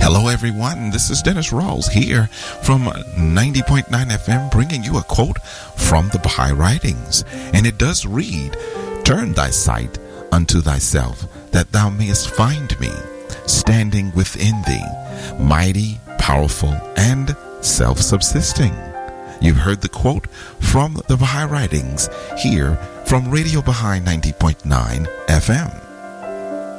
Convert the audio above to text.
Hello, everyone. This is Dennis Rawls here from 90.9 FM, bringing you a quote from the Baha'i Writings. And it does read, "Turn thy sight unto thyself, that thou mayest find me, standing within thee, mighty, powerful, and self-subsisting." You've heard the quote from the Baha'i Writings here from Radio Baha'i 90.9 FM.